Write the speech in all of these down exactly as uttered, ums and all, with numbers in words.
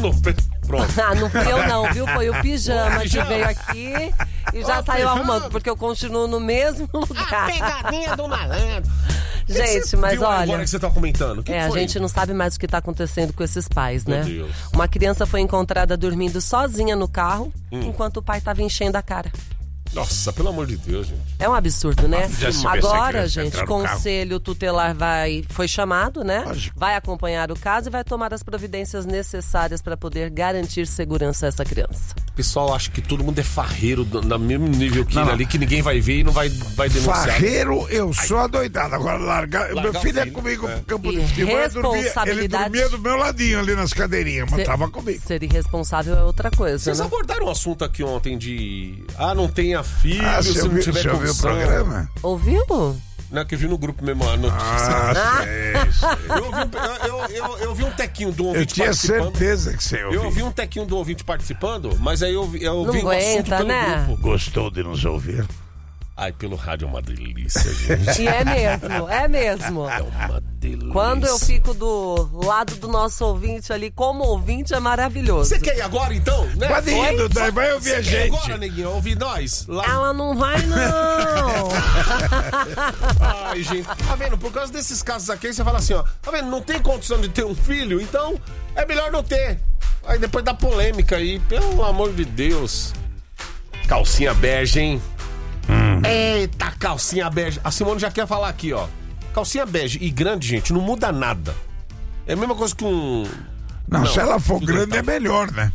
no pé. Pronto. Ah, não fui eu não, viu? Foi o pijama, o pijama. que veio aqui e já o saiu pijama. arrumando, porque eu continuo no mesmo lugar. A pegadinha do malandro. Gente, que mas viu olha... agora que você tá comentando? Que é, que a foi? gente não sabe mais o que tá acontecendo com esses pais, Meu né? Deus. Uma criança foi encontrada dormindo sozinha no carro, hum. enquanto o pai tava enchendo a cara. Nossa, pelo amor de Deus, gente. É um absurdo, né? Já se Agora, gente, gente, conselho tutelar vai, foi chamado, né? Lógico. Vai acompanhar o caso e vai tomar as providências necessárias para poder garantir segurança a essa criança. O pessoal acha que todo mundo é farreiro no mesmo nível que não, ele não. ali, que ninguém vai ver e não vai, vai denunciar. Farreiro, eu sou adoidado. Agora, largar. Largar meu filho é filho, comigo é. pro campo E de futebol. Ele dormia, ele responsabilidade- dormia do meu ladinho ali nas cadeirinhas, mas Ser- tava comigo. Ser irresponsável é outra coisa, Vocês né? abordaram um assunto aqui ontem de... Ah, não tenha filho, Ah, se você não ouviu, tiver você ouviu o condição. programa? Ouviu? Não, que eu vi no grupo mesmo a notícia. Ah, sei, sei. Eu, ouvi um, eu, eu, eu vi um tequinho do Eu ouvinte tinha participando. certeza que você ouviu. Eu ouvi um tequinho do ouvinte participando, mas aí eu, eu Não vi um assunto aguenta, pelo né? grupo. Gostou de nos ouvir? Ai, pelo rádio é uma delícia, gente. E é mesmo, é mesmo. É uma delícia. Quando eu fico do lado do nosso ouvinte ali, como ouvinte, é maravilhoso. Você quer ir agora, então? Né? Pode ir, Duda, vai ouvir Você a quer gente. agora, neguinho? Ouvir nós? Lá... Ela não vai, não. Ai, gente. Tá vendo? Por causa desses casos aqui, você fala assim, ó. Tá vendo? Não tem condição de ter um filho, então é melhor não ter. Aí depois da polêmica aí, pelo amor de Deus. Calcinha bege, hein? Hum. Eita, calcinha bege. A Simone já quer falar aqui, ó. Calcinha bege e grande, gente, não muda nada. É a mesma coisa que um... Não, Não, se ela for tudo grande tá. é melhor, né?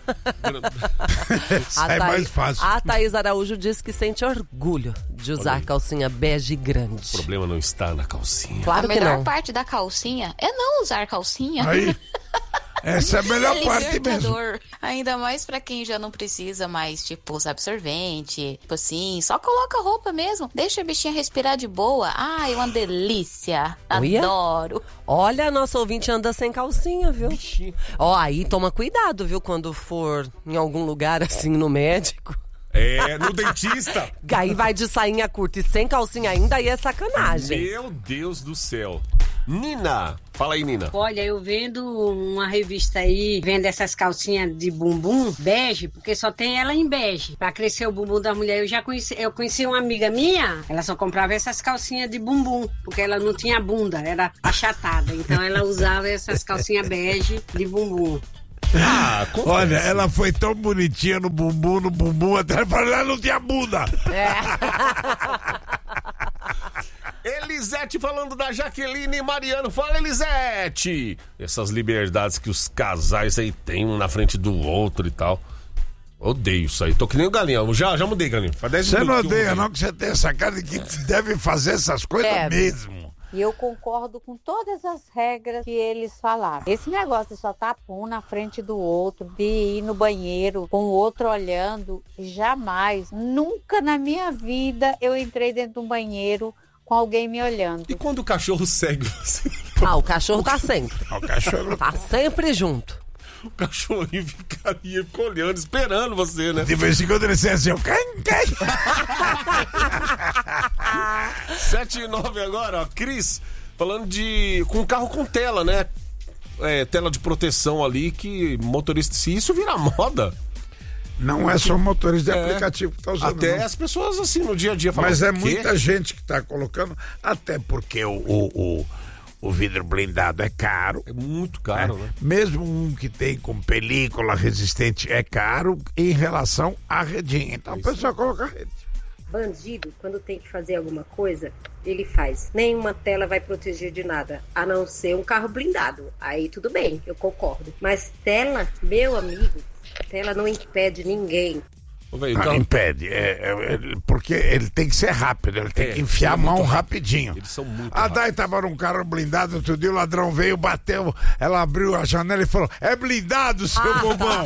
Sai Thaís- mais fácil. A Thaís Araújo diz que sente orgulho de usar calcinha bege grande. O problema não está na calcinha. Claro A que melhor não. parte da calcinha é não usar calcinha. Aí, essa é a melhor É parte mesmo. libertador. Ainda mais pra quem já não precisa mais, tipo, usar absorvente, tipo assim, só coloca a roupa mesmo. Deixa a bichinha respirar de boa. Ai, é uma delícia. Olha. Adoro. Olha, a nossa ouvinte anda sem calcinha, viu? Ó, aí toma cuidado, viu? Quando for em algum lugar assim no médico. É, no dentista. Aí vai de sainha curta e sem calcinha ainda, aí é sacanagem. Meu Deus do céu. Nina, fala aí, Nina. Olha, eu vendo uma revista aí, vendo essas calcinhas de bumbum bege, porque só tem ela em bege. Pra crescer o bumbum da mulher, eu já conheci, eu conheci uma amiga minha, ela só comprava essas calcinhas de bumbum, porque ela não tinha bunda, era achatada. Então ela usava essas calcinhas bege de bumbum. Ah, Olha, ela foi tão bonitinha no bumbum, no bumbum, até ela falou, ela não tinha bunda. Elisete falando da Jaqueline e Mariano. Fala, Elisete! Essas liberdades que os casais aí têm um na frente do outro e tal. Odeio isso aí. Tô que nem o Galinha. Eu Já, já mudei, Galinha. Faz dez Você não minutos que eu odeia, mudei. não, que você tem essa cara de que deve fazer essas coisas É. mesmo. E eu concordo com todas as regras que eles falaram. Esse negócio de só estar um na frente do outro, de ir no banheiro com o outro olhando, jamais, nunca na minha vida eu entrei dentro de um banheiro com alguém me olhando. E quando o cachorro segue você? Ah, o cachorro tá sempre. O cachorro Tá sempre junto. O cachorrinho fica ali, fica olhando, esperando você, né? de vez em quando ele diz assim, quem, quem? sete e nove agora, ó. Cris, falando de... com carro com tela, né? É, tela de proteção ali, que motorista... Se isso virar moda... Não é só motorista de É. aplicativo que tá usando. Até não. as pessoas, assim, no dia a dia falam... Mas é "Quê?" muita gente que tá colocando, até porque o, o, o, o vidro blindado é caro. É muito caro, né? Mesmo um que tem com película resistente é caro em relação à redinha. Então o pessoal coloca a rede. Bandido, quando tem que fazer alguma coisa, ele faz. Nenhuma tela vai proteger de nada, a não ser um carro blindado. Aí tudo bem, eu concordo. Mas tela, meu amigo, tela não impede ninguém. Ô, véio, Não, então- impede, é, é, é, porque ele tem que ser rápido, ele tem É, que enfiar a ele é mão muito rapidinho. Eles são muito A Dai tava num carro blindado, outro dia o ladrão veio, bateu, ela abriu a janela e falou, é blindado, seu Ah, bobão.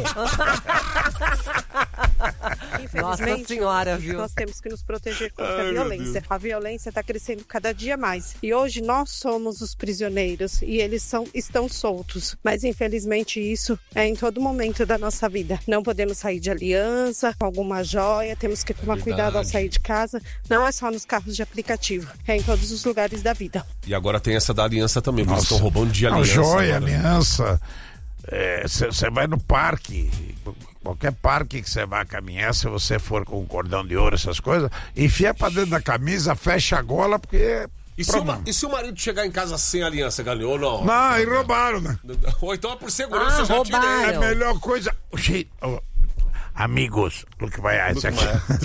Nossa senhora, viu? Nós temos que nos proteger contra Ai, a meu violência. A violência está crescendo cada dia mais. E hoje nós somos os prisioneiros e eles são, estão soltos. Mas infelizmente isso é em todo momento da nossa vida. Não podemos sair de aliança, com alguma joia, temos que tomar Verdade. cuidado ao sair de casa. Não é só nos carros de aplicativo, é em todos os lugares da vida. E agora tem essa da aliança também, porque eles Nossa. estão roubando de Não, aliança. joia, agora. aliança. Você é, vai no parque, qualquer parque que você vai caminhar, se você for com um cordão de ouro, essas coisas, enfia pra dentro da camisa, fecha a gola, porque... E se, o, e se o marido chegar em casa sem aliança, ganhou ou não? Não, e roubaram, né? Ou então é por segurança, ah, eu já roubaram. tirei. É a melhor coisa... Oh, amigos, look my eyes aqui.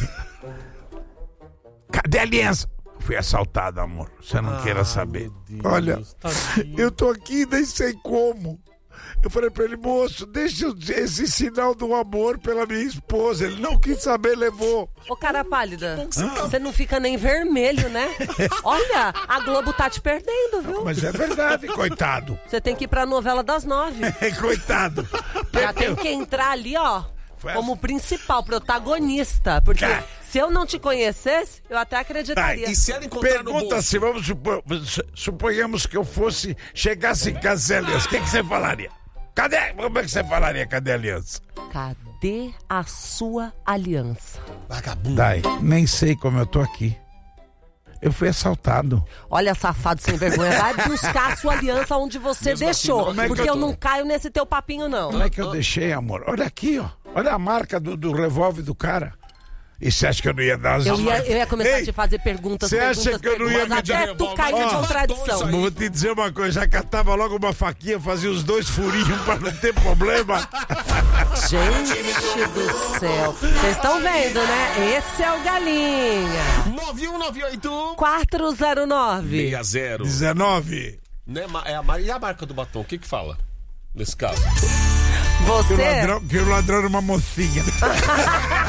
Cadê a aliança? Fui assaltado, amor. Você não ah, queira saber. Deus, olha, tadinho. Eu tô aqui nem sei como. Eu falei pra ele, moço, deixa esse sinal do amor pela minha esposa. Ele não quis saber, levou. Ô, cara pálida, você não fica nem vermelho, né? Olha, a Globo tá te perdendo, viu? Mas é verdade, coitado. Você tem que ir pra novela das nove. Coitado. Já tem que entrar ali, ó, como principal, protagonista. Porque tá. Se eu não te conhecesse, eu até acreditaria. Tá, e se ela encontrar Pergunta no bolso? Se vamos supor, suponhamos que eu fosse, chegasse em casa sem aliança, o que, que você falaria? Cadê? Como é que você falaria? Cadê a aliança? Cadê a sua aliança? Vagabundo. Dai, nem sei como eu tô aqui. Eu fui assaltado. Olha, safado sem vergonha, vai buscar a sua aliança onde você Mesmo deixou. Assim, não, porque eu, tô... eu não caio nesse teu papinho, não. Como é que eu deixei, amor? Olha aqui, ó. Olha a marca do, do revólver do cara. E você acha que eu não ia dar as... Eu ia, eu ia começar Ei, a te fazer perguntas. Você acha que eu não ia me dar... Até tu cair de contradição. Vou te dizer uma coisa, já catava logo uma faquinha, fazia os dois furinhos pra não ter problema. Gente do céu. Vocês estão vendo, né? Esse é o Galinha. nove um nove oito quatro zero nove seis zero dezenove. Né? É a, e a marca do batom, o que que fala nesse caso? Você... Que o ladrão, que o ladrão era uma mocinha.